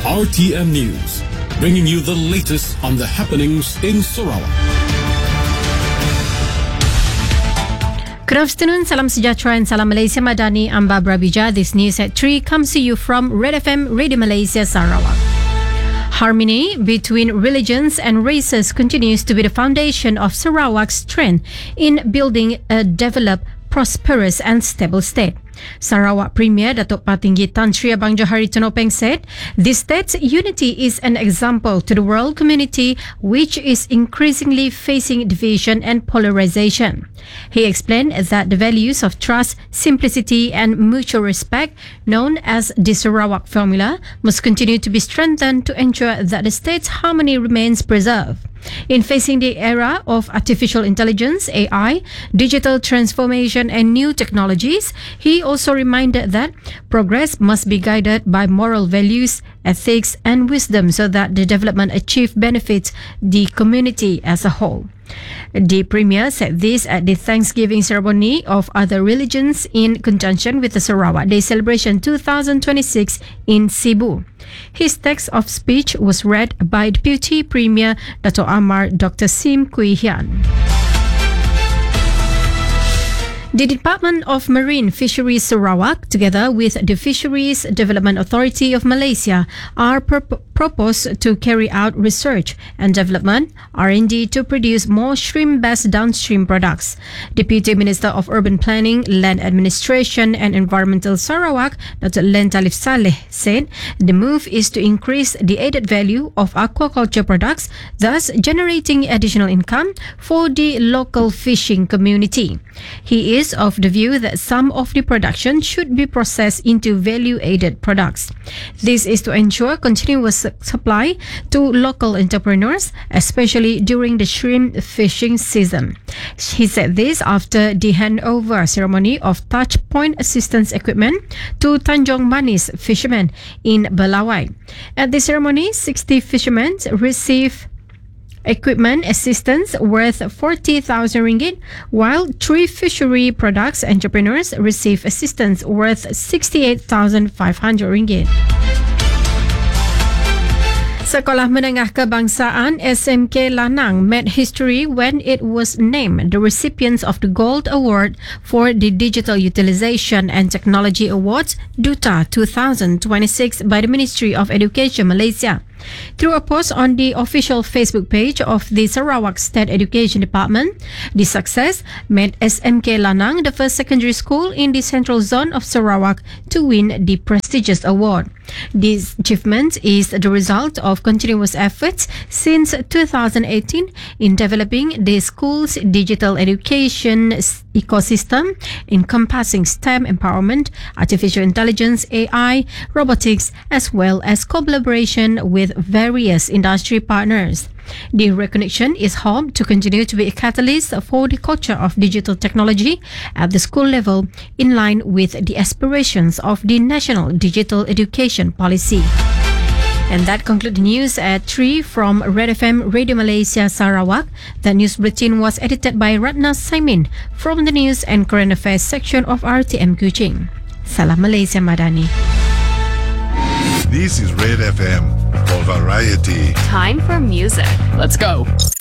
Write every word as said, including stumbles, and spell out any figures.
R T M News, bringing you the latest on the happenings in Sarawak. Good afternoon, salam sejahtera and salam Malaysia Madani. I'm Barbara Bija. This news at three comes to you from Red F M Radio Malaysia Sarawak. Harmony between religions and races continues to be the foundation of Sarawak's strength in building a developed, prosperous and stable state. Sarawak Premier Datuk Patinggi Tan Sri Abang Johari Tonopeng said, "This state's unity is an example to the world community which is increasingly facing division and polarization." He explained that the values of trust, simplicity and mutual respect, known as the Sarawak Formula, must continue to be strengthened to ensure that the state's harmony remains preserved. In facing the era of artificial intelligence, A I, digital transformation and new technologies, he also reminded that progress must be guided by moral values, ethics and wisdom so that the development achieved benefits the community as a whole. The Premier said this at the Thanksgiving ceremony of other religions in conjunction with the Sarawak Day Celebration twenty twenty-six in Cebu. His text of speech was read by Deputy Premier Dato' Amar Doctor Sim Kui Hian. The Department of Marine Fisheries Sarawak, together with the Fisheries Development Authority of Malaysia, are purpo- proposed to carry out research and development R and D to produce more shrimp-based downstream products. Deputy Minister of Urban Planning, Land Administration and Environmental Sarawak, Doctor Len Talif Saleh, said the move is to increase the added value of aquaculture products, thus generating additional income for the local fishing community. He is of the view that some of the production should be processed into value-added products. This is to ensure continuous supply to local entrepreneurs, especially during the shrimp fishing season. He said this after the handover ceremony of touch point assistance equipment to Tanjong Manis fishermen in Belawai. At the ceremony, sixty fishermen received equipment assistance worth forty thousand ringgit, while three fishery products entrepreneurs receive assistance worth sixty-eight thousand five hundred ringgit. Sekolah Menengah Kebangsaan S M K Lanang made history when it was named the recipients of the Gold Award for the Digital Utilisation and Technology Awards DUTA twenty twenty-six by the Ministry of Education Malaysia. Through a post on the official Facebook page of the Sarawak State Education Department, the success made S M K Lanang the first secondary school in the central zone of Sarawak to win the prestigious award. This achievement is the result of continuous efforts since two thousand eighteen in developing the school's digital education ecosystem encompassing STEM empowerment, artificial intelligence, A I, robotics, as well as collaboration with various industry partners. The recognition is hoped to continue to be a catalyst for the culture of digital technology at the school level, in line with the aspirations of the National Digital Education Policy. And that concludes the news at three from Red F M Radio Malaysia Sarawak. The news bulletin was edited by Ratna Saimin from the News and Current Affairs section of R T M Kuching. Salam Malaysia Madani. This is Red F M for variety. Time for music. Let's go.